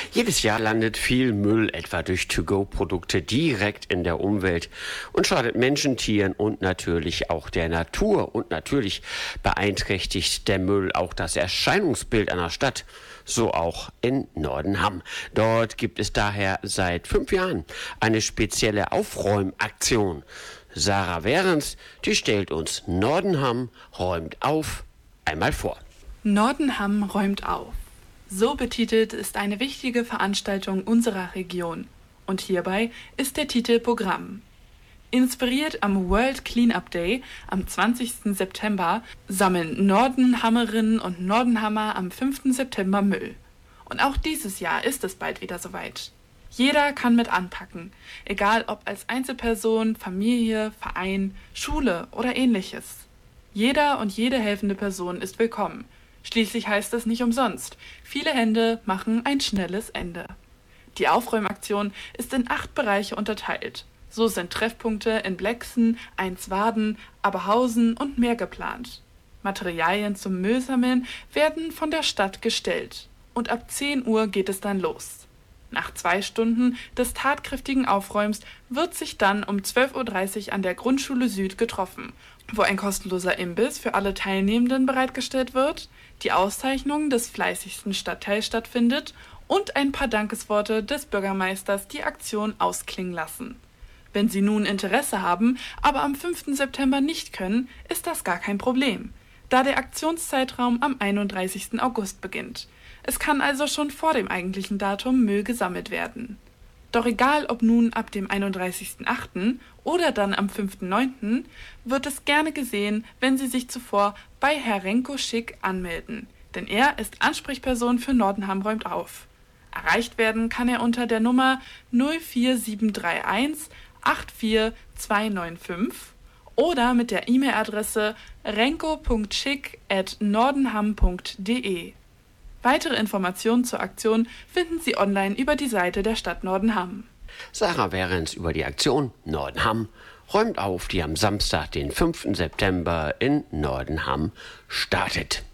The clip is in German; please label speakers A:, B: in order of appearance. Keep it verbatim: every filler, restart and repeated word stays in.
A: Jedes Jahr landet viel Müll etwa durch To-Go-Produkte direkt in der Umwelt und schadet Menschen, Tieren und natürlich auch der Natur. Und natürlich beeinträchtigt der Müll auch das Erscheinungsbild einer Stadt. So auch in Nordenham. Dort gibt es daher seit fünf Jahren eine spezielle Aufräumaktion. Sarah Behrens, die stellt uns Nordenham räumt auf einmal vor.
B: Nordenham räumt auf. So betitelt ist eine wichtige Veranstaltung unserer Region. Und hierbei ist der Titel Programm. Inspiriert am World Cleanup Day am zwanzigsten September sammeln Nordenhammerinnen und Nordenhammer am fünften September Müll. Und auch dieses Jahr ist es bald wieder soweit. Jeder kann mit anpacken, egal ob als Einzelperson, Familie, Verein, Schule oder ähnliches. Jeder und jede helfende Person ist willkommen. Schließlich heißt es nicht umsonst, viele Hände machen ein schnelles Ende. Die Aufräumaktion ist in acht Bereiche unterteilt. So sind Treffpunkte in Blexen, Einswarden, Aberhausen und mehr geplant. Materialien zum Müllsammeln werden von der Stadt gestellt. Und ab zehn Uhr geht es dann los. Nach zwei Stunden des tatkräftigen Aufräumens wird sich dann um zwölf Uhr dreißig an der Grundschule Süd getroffen, wo ein kostenloser Imbiss für alle Teilnehmenden bereitgestellt wird, die Auszeichnung des fleißigsten Stadtteils stattfindet und ein paar Dankesworte des Bürgermeisters die Aktion ausklingen lassen. Wenn Sie nun Interesse haben, aber am fünften September nicht können, ist das gar kein Problem, da der Aktionszeitraum am einunddreißigsten August beginnt. Es kann also schon vor dem eigentlichen Datum Müll gesammelt werden. Doch egal ob nun ab dem einunddreißigsten achten oder dann am fünften neunten wird es gerne gesehen, wenn Sie sich zuvor bei Herr Renko Schick anmelden, denn er ist Ansprechperson für Nordenham räumt auf. Erreicht werden kann er unter der Nummer null vier sieben drei eins acht vier zwei neun fünf oder mit der E-Mail-Adresse renko punkt schick at nordenham punkt de. Weitere Informationen zur Aktion finden Sie online über die Seite der Stadt Nordenham.
A: Sarah Behrens über die Aktion Nordenham räumt auf, die am Samstag, den fünften September in Nordenham startet.